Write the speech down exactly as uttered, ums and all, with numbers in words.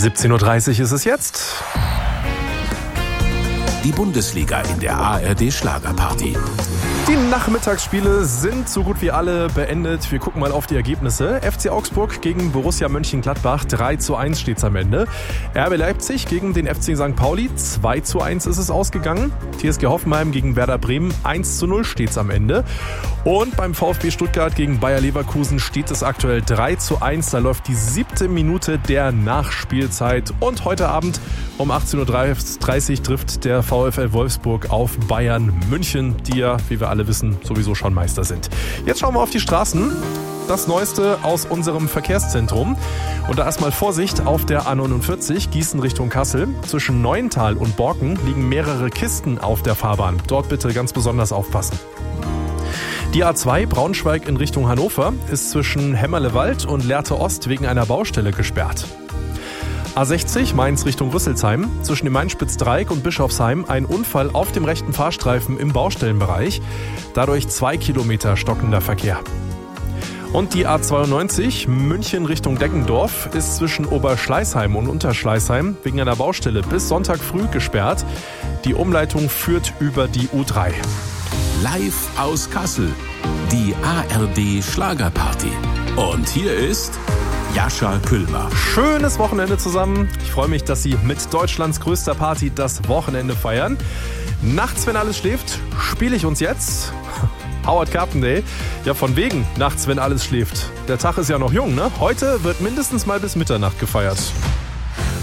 siebzehn Uhr dreißig ist es jetzt. Die Bundesliga in der A R D Schlagerparty. Die Nachmittagsspiele sind so gut wie alle beendet. Wir gucken mal auf die Ergebnisse. F C Augsburg gegen Borussia Mönchengladbach, drei zu eins steht's am Ende. R B Leipzig gegen den F C Sankt Pauli, zwei zu eins ist es ausgegangen. T S G Hoffenheim gegen Werder Bremen, eins zu null steht's am Ende. Und beim VfB Stuttgart gegen Bayer Leverkusen steht es aktuell drei zu eins. Da läuft die siebte Minute der Nachspielzeit. Und heute Abend um achtzehn Uhr dreißig trifft der VfL Wolfsburg auf Bayern München, die ja, wie wir alle wissen, sowieso schon Meister sind. Jetzt schauen wir auf die Straßen. Das Neueste aus unserem Verkehrszentrum. Und da erstmal Vorsicht auf der A neunundvierzig, Gießen Richtung Kassel. Zwischen Neuental und Borken liegen mehrere Kisten auf der Fahrbahn. Dort bitte ganz besonders aufpassen. Die A zwei Braunschweig in Richtung Hannover ist zwischen Hämmerlewald und Lehrte Ost wegen einer Baustelle gesperrt. A sechzig Mainz Richtung Rüsselsheim, zwischen dem Main-Spitz-Dreieck und Bischofsheim ein Unfall auf dem rechten Fahrstreifen im Baustellenbereich. Dadurch zwei Kilometer stockender Verkehr. Und die A zweiundneunzig München Richtung Deggendorf ist zwischen Oberschleißheim und Unterschleißheim wegen einer Baustelle bis Sonntag früh gesperrt. Die Umleitung führt über die U drei. Live aus Kassel, die A R D Schlagerparty. Und hier ist Jascha Küllmer. Schönes Wochenende zusammen. Ich freue mich, dass Sie mit Deutschlands größter Party das Wochenende feiern. Nachts, wenn alles schläft, spiele ich uns jetzt Howard Carpendale. Ja, von wegen nachts, wenn alles schläft. Der Tag ist ja noch jung, ne? Heute wird mindestens mal bis Mitternacht gefeiert.